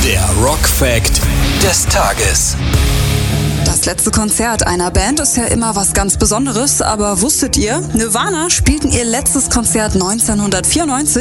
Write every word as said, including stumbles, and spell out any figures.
Der Rock Fact des Tages. Das letzte Konzert einer Band ist ja immer was ganz Besonderes, aber wusstet ihr, Nirvana spielten ihr letztes Konzert neunzehnhundertvierundneunzig